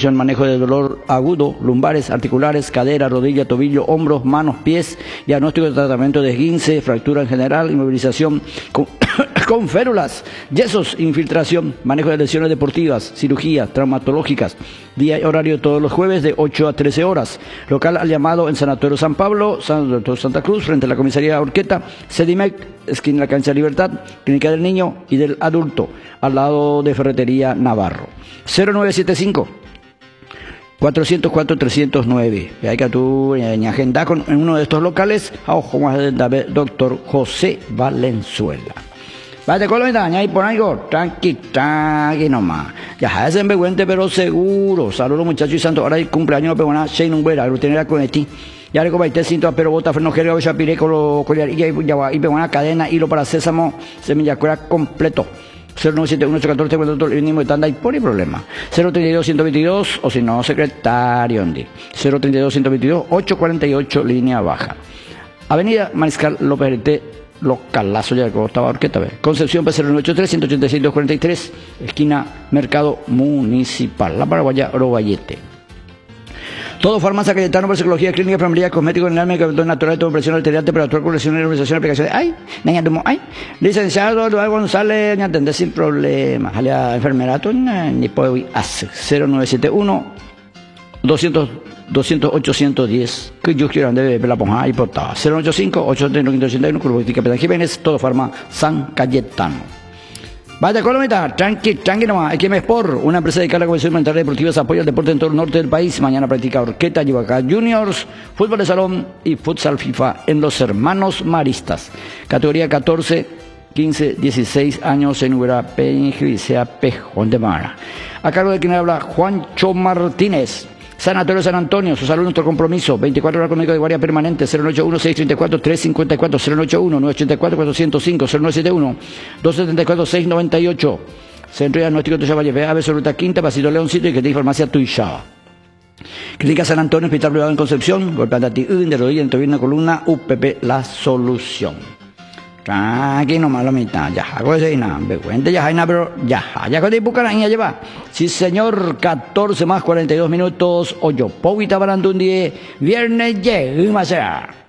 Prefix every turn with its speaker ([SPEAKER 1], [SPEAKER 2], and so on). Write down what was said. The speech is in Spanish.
[SPEAKER 1] atención, manejo de dolor agudo, lumbares, articulares, cadera, rodilla, tobillo, hombros, manos, pies, diagnóstico de tratamiento de esguince, fractura en general, inmovilización con férulas, yesos, infiltración, manejo de lesiones deportivas, cirugías, traumatológicas, día y horario todos los jueves de 8 a 13 horas. Local al llamado en Sanatorio San Pablo, Santa Cruz, frente a la comisaría Orqueta, Sedimec, esquina de la Cancha de Libertad, Clínica del Niño y del Adulto, al lado de Ferretería Navarro. 0975 404-309. Y hay que tú en agenda en uno de estos locales, a ojo más de doctor José Valenzuela. Vaya Colombia, ahí por algo, tranqui nomás. Ya es envergüente, pero seguro. Saludos muchachos y santos. Ahora el cumpleaños, pero una Shane Umbera, lo tiene con ti. Ya le compartí cinto, pero bota freno gero, ya piré con lo collar y pegó una cadena, hilo para sésamo, semillacura completo. 0971814 mínimo de tanda y por el problema. 032-122 o si no, secretario Andy. 032-122-848 línea baja. Avenida Mariscal López Arete, localazo ya de estaba Orqueta. Concepción P0983-186-243, esquina Mercado Municipal. La Paraguaya Rovallete. Todo farmacia Cayetano por psicología clínica, enfermería, cosmético, en el medicamentos naturales, todo presión arterial, temperatura, corrección, normalización, aplicación. Licenciado Eduardo González, atender sin problemas. Alia enfermerato, ni puedo hacer. 0971 200-810. Que yo quiero andar de la ponja y portada. 085-831-581, Curvótica Pedro Jiménez, todo farma San Cayetano. Vaya Colomita, tranqui nomás. Equim Sport, una empresa dedicada a la comisión mental deportiva, apoya el deporte en todo el norte del país. Mañana practica Orqueta, Yucacá Juniors, fútbol de salón y futsal FIFA en los Hermanos Maristas. Categoría 14, 15, 16 años en Ubera Peña, Pejón de Mara. A cargo de quien habla Juancho Martínez. Sanatorio San Antonio, su salud, nuestro compromiso. 24 horas con médico de guardia permanente. 081-634-354, 081-984-405, 0971-274-698. Centro de Diagnóstico de Chavalle, Aves Ruta Quinta, Pasito Leoncito y que te farmacia Tuishaba. Clínica San Antonio, Hospital Privado en Concepción, golpeando a ti de rodilla, entre una columna, UPP, la solución. Aquí nomás la mitad, ya, hago ese nada, me cuente ya, pero ya cuando hay Bucaramanga lleva. Sí, señor, 14 más 42 minutos, Oyo, Povita Barandundi, viernes, ya,